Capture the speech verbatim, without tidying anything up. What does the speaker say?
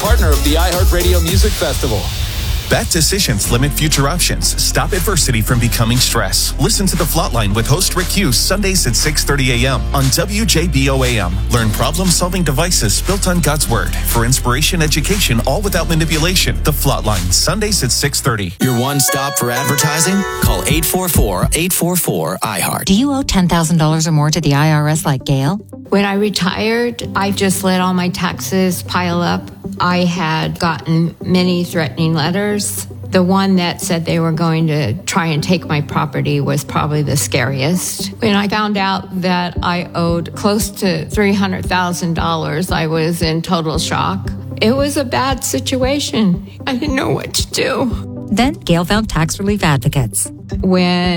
partner of the iHeartRadio Music Festival. Bad decisions limit future options. Stop adversity from becoming stress. Listen to The Flatline with host Rick Hughes Sundays at six thirty a.m. on W J B O A M. Learn problem-solving devices built on God's Word. For inspiration, education, all without manipulation. The Flatline, Sundays at six thirty. Your one stop for advertising? Call eight four four, eight four four, I heart. Do you owe ten thousand dollars or more to the I R S like Gail? When I retired, I just let all my taxes pile up. I had gotten many threatening letters. The one that said they were going to try and take my property was probably the scariest. When I found out that I owed close to three hundred thousand dollars, I was in total shock. It was a bad situation. I didn't know what to do. Then Gail found tax relief advocates. When